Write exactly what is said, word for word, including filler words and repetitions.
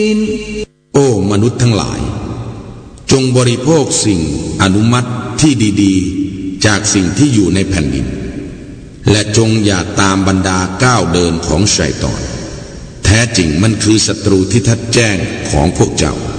โอ้มนุษย์ทั้งหลายจงบริโภคสิ่งอนุมัติที่ดีๆจากสิ่งที่อยู่ในแผ่นดินและจงอย่าตามบรรดาก้าวเดินของชัยฏอนแท้จริงมันคือศัตรูที่ทัดแจ้งของพวกเจ้า